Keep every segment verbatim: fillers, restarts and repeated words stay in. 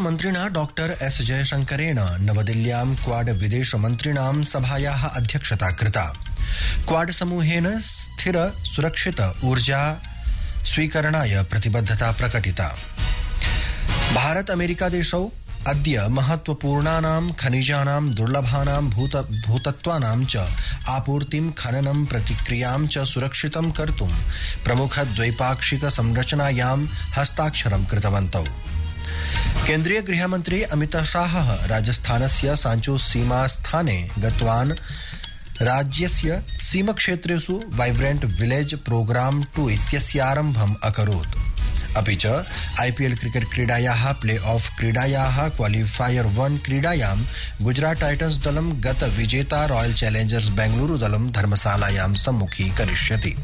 विदेशमन्त्रिणा doctor S जयशंकरेण नवदिल्ल्यां quad विदेशमन्त्रिणां सभायाः अध्यक्षता कृता। क्वाड समूहेन स्थिर सुरक्षित ऊर्जा स्वीकरणाय प्रतिबद्धता प्रकटिता। भारत अमेरिका देशौ अद्य महत्वपूर्णानां खनिजानां दुर्लभानां भूत भूतत्वानां च आपूर्तिं खननं प्रतिक्रियां च सुरक्षितं कर्तुं प्रमुख द्वैपाक्षिक संरचनायां हस्ताक्षरं कृतवन्तौ। केन्द्रीय गृहमन्त्री अमित शाहः राजस्थानस्य सांचो सीमा स्थाने गतवान्। राज्यस्य सीमक्षेत्रेषु वाइब्रेंट विलेज प्रोग्राम टू इत्यस्यारम्भम् अकरोत्। अपि च आईपीएल क्रिकेट क्रीडायाः प्ले ऑफ क्रीडायाः क्वालिफायर वन क्रीडायां गुजरात टाइटन्स दलं गत विजेता रॉयल चैलेंजर्स बेंगलुरु दलं धर्मशालायां सम्मुखीकरिष्यति।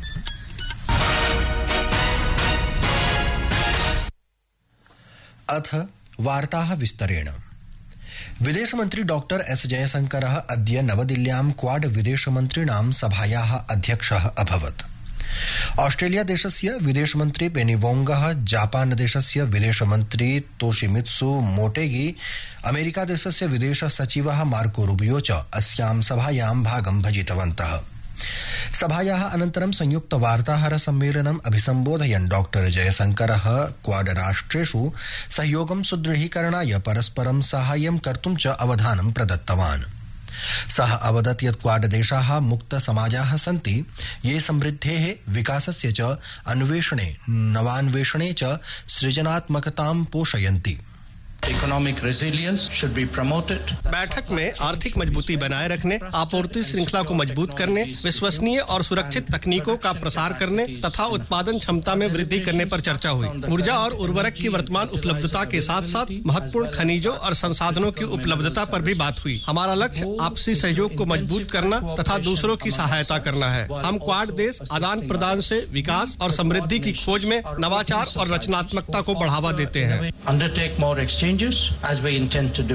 अथ वार्ताः विस्तरेण। विदेशमन्त्री डॉक्टर एस जयशंकरः अद्य नवदिल्ल्यां क्वाड विदेशमन्त्रिणां सभायाः अध्यक्षः अभवत्। ऑस्ट्रेलिया देशस्य विदेशमन्त्री पेनी वोंगः, जापान देशस्य विदेशमन्त्री तोशिमित्सु मोटेगी, अमेरिका देशस्य विदेश सचिवः मार्को रूबियो च अस्यां सभायां भागं भजितवन्तः। सभायाः अनन्तरं संयुक्त वार्ताहर सम्मेलनम् अभिसम्बोधयन् डॉक्टर जयशंकरः क्वाड राष्ट्रेषु सहयोगं सुदृढीकरणाय परस्परं साहाय्यं कर्तुं च अवधानं प्रदत्तवान्। सः अवदत् यत् क्वाड देशाः मुक्त समाजाः सन्ति ये समृद्धेः विकासस्य च अन्वेषणे नवान्वेषणे च सृजनात्मकतां पोषयन्ति। Economic resilience should be promoted. बैठक में आर्थिक मजबूती बनाए रखने, आपूर्ति श्रृंखला को मजबूत करने, विश्वसनीय और सुरक्षित तकनीकों का प्रसार करने तथा उत्पादन क्षमता में वृद्धि करने पर चर्चा हुई। ऊर्जा और उर्वरक की वर्तमान उपलब्धता के साथ साथ महत्वपूर्ण खनिजों और संसाधनों की उपलब्धता पर भी बात हुई। हमारा लक्ष्य आपसी सहयोग को मजबूत करना तथा दूसरों की सहायता करना है। हम क्वाड देश आदान प्रदान से विकास और समृद्धि की खोज में नवाचार और रचनात्मकता को बढ़ावा देते हैं। Undertake more exchanges as we intend to do.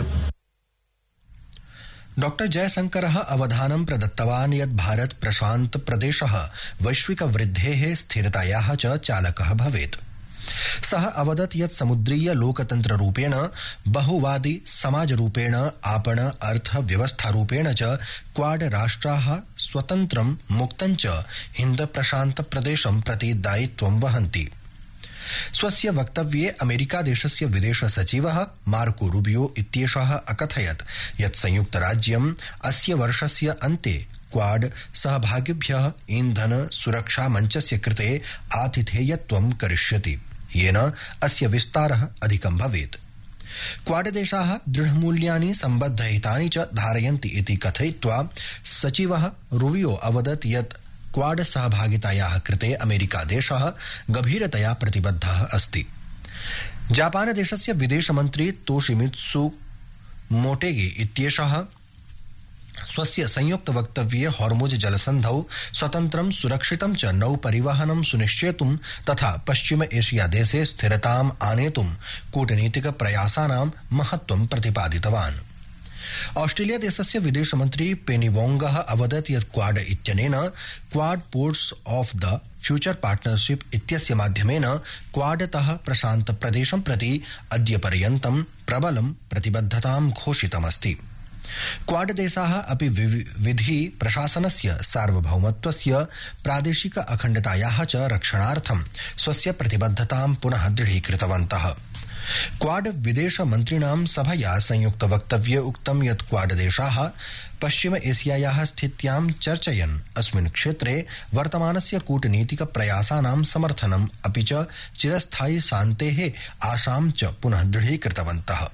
Doctor जयशंकरः अवधानं प्रदत्तवान् यत् भारत प्रशांत प्रदेशः वैश्विक वृद्धेः स्थिरतायाः च चालकः भवेत्। सः अवदत् यत् समुद्रीय लोकतन्त्र रूपेण, बहुवादी समाज रूपेण, आपण अर्थ व्यवस्था रूपेण च क्वाड राष्ट्राः स्वतन्त्रं मुक्तं च हिन्द प्रशांत प्रदेशं प्रति दायित्वं वहन्ति। स्वस्य वक्तव्ये अमेरिका देशस्य विदेश सचिवः मार्को रूबियो इत्येषः अकथयत् यत् संयुक्त राज्यम् अस्य वर्षस्य अन्ते क्वाड सहभागिभ्यः ईन्धन सुरक्षा मञ्चस्य कृते आतिथेयत्वं करिष्यति, येन अस्य विस्तारः अधिकं भवेत्। क्वाड देशाः दृढमूल्यानि सम्बद्धहितानि च धारयन्ति इति कथयित्वा सचिवः रूबियो अवदत् यत् क्वाड सहभागितायाः कृते अमेरिका देशः गभीरतया प्रतिबद्धः अस्ति। जापान देशस्य विदेशमन्त्री तोशिमित्सु मोटेगी इत्येषः स्वस्य संयुक्त वक्तव्ये हॉर्मुज जलसन्धौ स्वतन्त्रं सुरक्षितं च नौ परिवहनं सुनिश्चेतुं तथा पश्चिम एशिया देशे स्थिरताम् आनेतुं कूटनीतिक प्रयासानां महत्त्वं प्रतिपादितवान्। ऑस्ट्रेलिया देशस्य विदेशमन्त्री पेनी वोंगः अवदत् यत् क्वाड इत्यनेन quad ports of the future partnership इत्यस्य माध्यमेन क्वाडतः प्रशांत प्रदेशं प्रति अद्य पर्यन्तं प्रबलं प्रतिबद्धतां घोषितमस्ति। क्वाड देशाः अपि विधि प्रशासनस्य सार्वभौमत्वस्य प्रादेशिक अखण्डतायाः च रक्षणार्थं स्वस्य प्रतिबद्धतां पुनः दृढीकृतवन्तः। क्वाड विदेश मन्त्रिणां सभया संयुक्त वक्तव्ये उक्तं यत् क्वाड देशाः पश्चिम एशियायाः स्थित्यां चर्चयन् अस्मिन् क्षेत्रे वर्तमानस्य कूटनीतिक प्रयासानां समर्थनम् अपि च चिरस्थायी शान्तेः आशां च पुनः दृढीकृतवन्तः।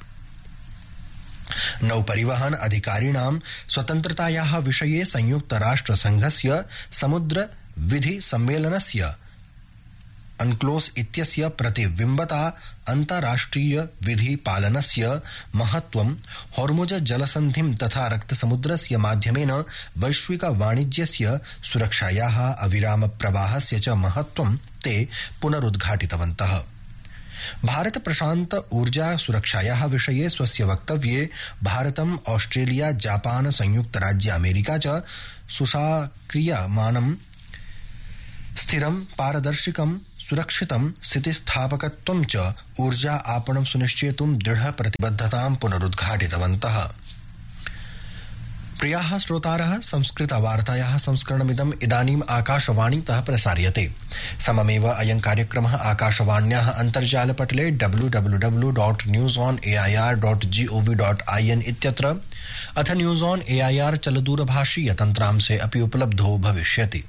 नौपरिवहन अधिकारिणां स्वतन्त्रतायाः विषये संयुक्त राष्ट्र संघस्य समुद्र विधि सम्मेलनस्य अनक्लोस इत्यस्य प्रतिबिम्बता अन्ताराष्ट्रिय विधि पालनस्य महत्त्वं, हॉर्मुज जलसन्धिं तथा रक्तसमुद्रस्य माध्यमेन वैश्विक वाणिज्यस्य सुरक्षायाः अविराम प्रवाहस्य च महत्त्वं ते पुनरुद्घाटितवन्तः। भारत प्रशांत ऊर्जा सुरक्षायाः विषये स्वस्य वक्तव्ये भारतम्, ऑस्ट्रेलिया, जापान, संयुक्त राज्य अमेरिका च सुशाक्रियमाणं स्थिरं पारदर्शिकं सुरक्षितं स्थितिस्थापकत्वं च ऊर्जा आपणं सुनिश्चेतुं दृढ प्रतिबद्धतां पुनरुद्घाटितवन्तः। प्रियाः श्रोतारः, संस्कृतवार्तायाः संस्करणमिदम् इदानीम् आकाशवाणीतः प्रसार्यते। सममेव अयं कार्यक्रमः आकाशवाण्याः अन्तर्जालपटले W W W dot news on A I are dot जि ओ वि डाट् ऐ एन् इत्यत्र अथ न्यूस् आन् ए ऐ आर् चलदूरभाषीय तन्त्रांशे अपि उपलब्धो भविष्यति।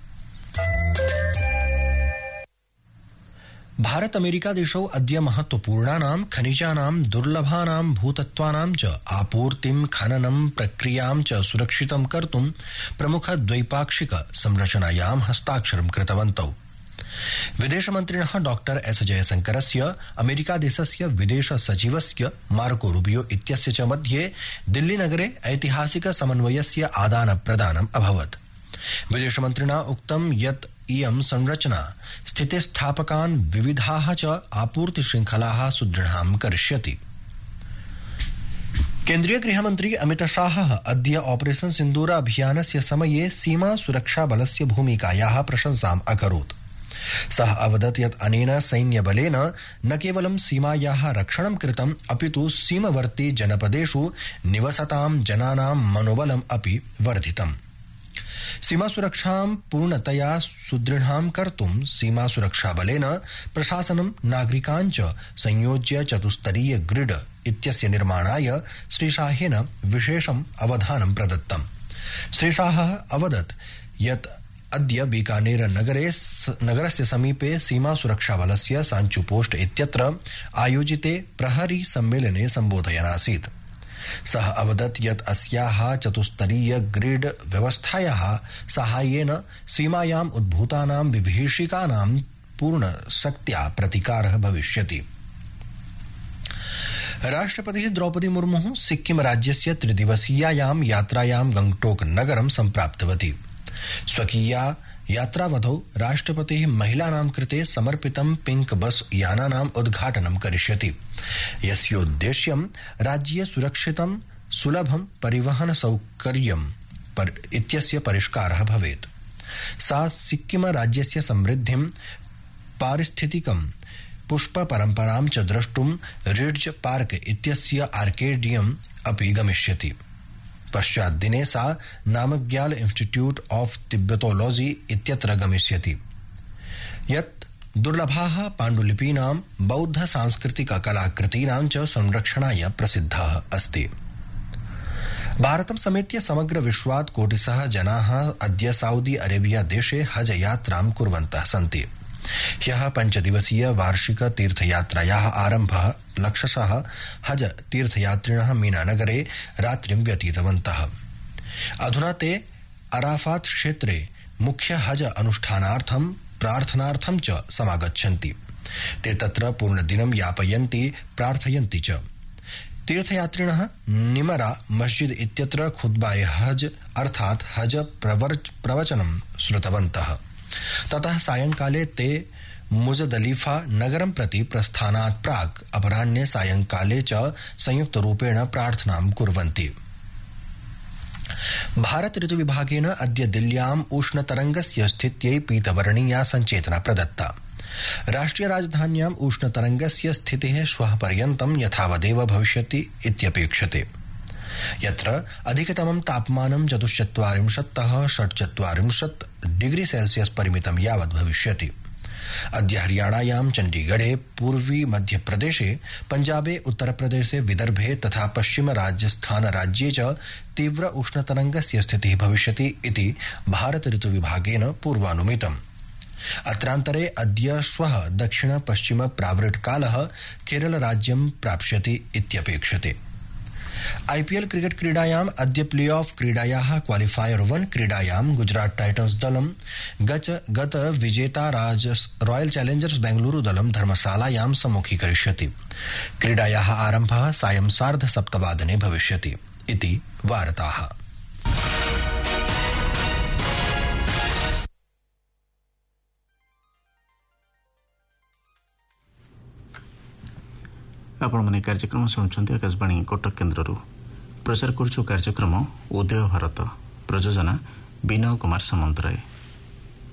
भारत अमेरिका देशौ अद्य महत्वपूर्णानां खनिजानां दुर्लभानां भूतत्वानां च आपूर्तिं खननं प्रक्रियां च सुरक्षितं कर्तुं प्रमुख द्वैपाक्षिक संरचनायां हस्ताक्षरं कृतवन्तौ। विदेशमन्त्रिणः डॉक्टर एस जयशंकरस्य अमेरिकादेशस्य विदेश सचिवस्य मार्को रूबियो इत्यस्य च मध्ये दिल्लीनगरे ऐतिहासिक समन्वयस्य आदानप्रदानम् अभवत्। विदेशमन्त्रिणा उक्तं यत् इयं संरचना स्थितिस्थापकान् विविधाः च आपूर्तिशृङ्खलाः सुदृढां करिष्यति। केन्द्रीय गृहमन्त्री अमित शाहः अद्य ऑपरेशन सिन्दूर अभियानस्य समये सीमा सुरक्षा बलस्य भूमिकायाः प्रशंसाम् अकरोत्। सः अवदत् यत् अनेन सैन्यबलेन न केवलं सीमायाः रक्षणं कृतम् अपितु सीमवर्ती जनपदेषु निवसतां जनानां मनोबलम् अपि वर्धितम्। सीमा सुरक्षां पूर्णतया सुदृढां कर्तुं सीमा सुरक्षा बलेन प्रशासनं नागरिकान् च संयोज्य चतुस्तरीय ग्रिड इत्यस्य निर्माणाय श्रीशाहेन विशेषम् अवधानं प्रदत्तम्। श्रीशाहः अवदत् यत् अद्य बीकानेर नगरे नगरस्य समीपे सीमा सुरक्षा बलस्य सांचु पोस्ट इत्यत्र आयोजिते प्रहरी सम्मेलने सम्बोधयन् आसीत्। सः अवदत् यत् अस्याः चतुस्तरीय ग्रिड व्यवस्थायाः साहाय्येन सीमायाम् उद्भूतानां विभीषिकानां पूर्णशक्त्या प्रतिकारः भविष्यति। राष्ट्रपतिः द्रौपदी मुर्मुः सिक्किम राज्यस्य त्रिदिवसीयायां यात्रायां गंगटोक नगरं सम्प्राप्तवती। स्वकीया यात्रावधौ राष्ट्रपतिः महिलानां कृते समर्पितं पिंक बस यानानाम् उद्घाटनं करिष्यति, यस्योद्देश्यं राज्ये सुरक्षितं सुलभं परिवहन सौकर्यं पर इत्यस्य परिष्कारः भवेत्। सा सिक्किम राज्यस्य समृद्धिं पारिस्थितिकं पुष्प परम्परां च द्रष्टुं रिड्ज पार्क इत्यस्य आर्केडियम् अपि गमिष्यति। पश्चात् दिने सा नामग्याल इंस्टीट्यूट ऑफ तिब्बतोलॉजी इत्यत्र गमिष्यति, यत् दुर्लभाः पाण्डुलिपीनां बौद्ध सांस्कृतिक कलाकृतीनां च संरक्षणाय प्रसिद्धः अस्ति। भारतं समेत्य समग्र विश्वात् कोटिशः जनाः अद्य सऊदी अरेबिया देशे हज यात्रां कुर्वन्तः सन्ति। ह्यः पञ्चदिवसीय वार्षिक तीर्थयात्रायाः आरम्भः लक्षशः हज तीर्थयात्रिणः मीनानगरे रात्रिं व्यतीतवन्तः। अधुना ते अराफात क्षेत्रे मुख्य हज अनुष्ठानार्थं प्रार्थनार्थं च समागच्छन्ति। ते तत्र पूर्णदिनं यापयन्ति, प्रार्थयन्ति च। तीर्थयात्रिणः निमरा मस्जिद इत्यत्र खुतबाए हज अर्थात् हज प्रवचनं श्रुतवन्तः। ततः सायंकाले ते मुजदलिफा नगरं प्रति प्रस्थानात् प्राक् अपराह्ने सायंकाले च संयुक्तरूपेण प्रार्थनां कुर्वन्ति। भारत ऋतुविभागेन अद्य दिल्ल्याम् उष्णतरङ्गस्य स्थित्यै पीतवर्णीया सञ्चेतना प्रदत्ता। राष्ट्रिय राजधान्याम् उष्णतरङ्गस्य स्थितिः श्वः पर्यन्तं यथावदेव भविष्यति इत्यपेक्षते, यत्र अधिकतमं तापमानं चतुश्चत्वारिंशत्तः षट्चत्वारिंशत् डिग्री सेल्सियस परिमितं यावत् भविष्यति। अद्य हरियाणायां चण्डीगढ़े, पूर्वी मध्यप्रदेशे, पञ्जाबे, उत्तरप्रदेशे, विदर्भे तथा पश्चिम राजस्थान राज्ये च तीव्र उष्णतरङ्गस्य स्थितिः भविष्यति इति भारत ऋतुविभागेन पूर्वानुमितम्। अत्रान्तरे अद्य श्वः दक्षिण पश्चिम प्रावृट्कालः केरल राज्यं प्राप्स्यति इत्यपेक्षते। आईपीएल क्रिकेट क्रीडायाम् अद्य प्ले ऑफ क्रीडायाः क्वालिफायर वन क्रीडायां गुजरात टाइटन्स दलं गच गत विजेता राज रॉयल चैलेंजर्स बेंगलुरु दलं धर्मशालायां सम्मुखीकरिष्यति। क्रीडायाः आरम्भः सायं सार्ध सप्तवादने भविष्यति इति वार्ताः। आपण माने कार्यक्रम शुणुंट आकाशवाणी कटक केन्द्र प्रचार करुचु कार्यक्रम उदय भारत प्रयोजना विनय कुमार सामंतराय।